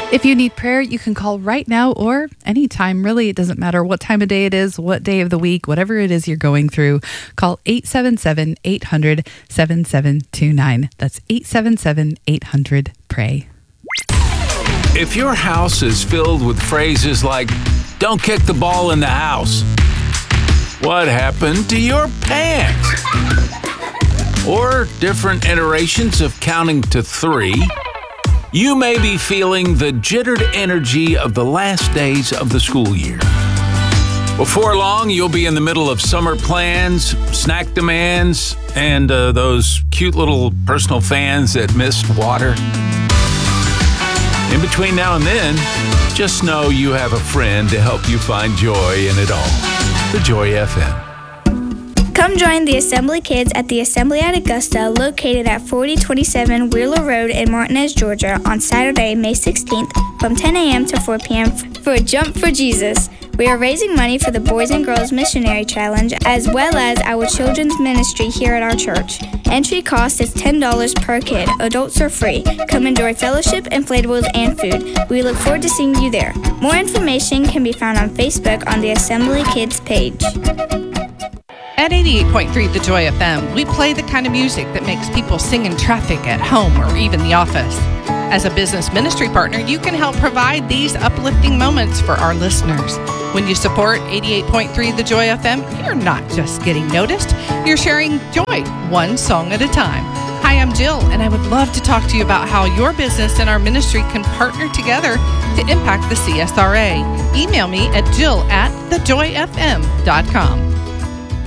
If you need prayer, you can call right now or anytime, really. It doesn't matter what time of day it is, what day of the week, whatever it is you're going through. Call 877-800-7729. That's 877-800-PRAY. If your house is filled with phrases like, "Don't kick the ball in the house," "What happened to your pants?" or different iterations of counting to 3, you may be feeling the jittered energy of the last days of the school year. Before long, you'll be in the middle of summer plans, snack demands, and those cute little personal fans that missed water. In between now and then, just know you have a friend to help you find joy in it all. The Joy FM. Come join the Assembly Kids at the Assembly at Augusta, located at 4027 Wheeler Road in Martinez, Georgia, on Saturday, May 16th from 10 a.m. to 4 p.m. for a Jump for Jesus. We are raising money for the Boys and Girls Missionary Challenge, as well as our children's ministry here at our church. Entry cost is $10 per kid. Adults are free. Come enjoy fellowship, inflatables, and food. We look forward to seeing you there. More information can be found on Facebook on the Assembly Kids page. At 88.3 The Joy FM, we play the kind of music that makes people sing in traffic, at home, or even the office. As a business ministry partner, you can help provide these uplifting moments for our listeners. When you support 88.3 The Joy FM, you're not just getting noticed, you're sharing joy, one song at a time. Hi, I'm Jill, and I would love to talk to you about how your business and our ministry can partner together to impact the CSRA. Email me at jill@thejoyfm.com.